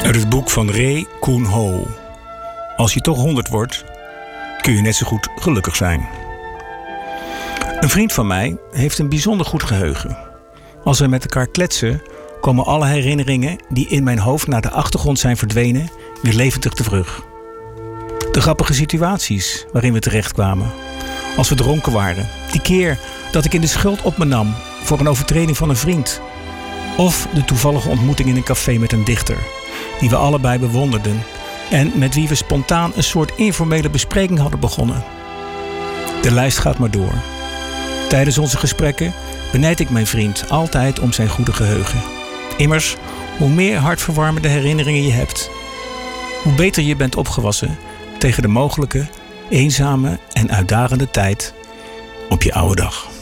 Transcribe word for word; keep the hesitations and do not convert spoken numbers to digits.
Uit het boek van Ray Koon Ho. Als je toch honderd wordt, kun je net zo goed gelukkig zijn. Een vriend van mij heeft een bijzonder goed geheugen. Als we met elkaar kletsen, komen alle herinneringen die in mijn hoofd naar de achtergrond zijn verdwenen, weer levendig terug. De grappige situaties waarin we terechtkwamen. Als we dronken waren. Die keer dat ik in de schuld op me nam voor een overtreding van een vriend. Of de toevallige ontmoeting in een café met een dichter, die we allebei bewonderden en met wie we spontaan een soort informele bespreking hadden begonnen. De lijst gaat maar door. Tijdens onze gesprekken benijd ik mijn vriend altijd om zijn goede geheugen. Immers, hoe meer hartverwarmende herinneringen je hebt, hoe beter je bent opgewassen tegen de mogelijke, eenzame en uitdagende tijd op je oude dag.